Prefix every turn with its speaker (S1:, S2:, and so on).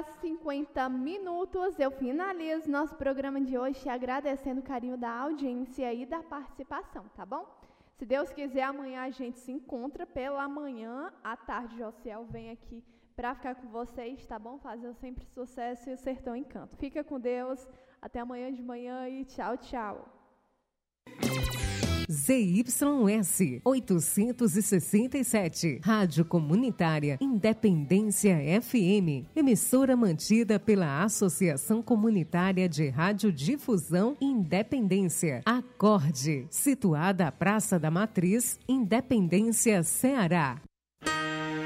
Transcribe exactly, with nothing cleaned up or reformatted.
S1: horas e cinquenta minutos. Eu finalizo nosso programa de hoje agradecendo o carinho da audiência e da participação, tá bom? Se Deus quiser, amanhã a gente se encontra pela manhã. À tarde, Josiel vem aqui para ficar com vocês, tá bom? Fazer o Sempre Sucesso e o Sertão Encanto. Fica com Deus. Até amanhã de manhã e tchau, tchau.
S2: Z Y S oitocentos e sessenta e sete, Rádio Comunitária Independência F M, emissora mantida pela Associação Comunitária de Radiodifusão Independência, Acorde, situada à Praça da Matriz, Independência, Ceará.